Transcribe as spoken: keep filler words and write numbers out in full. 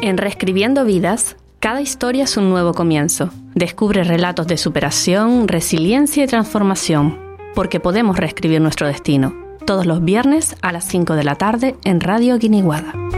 En Reescribiendo Vidas, cada historia es un nuevo comienzo. Descubre relatos de superación, resiliencia y transformación, porque podemos reescribir nuestro destino. Todos los viernes a las cinco de la tarde en Radio Guiniguada.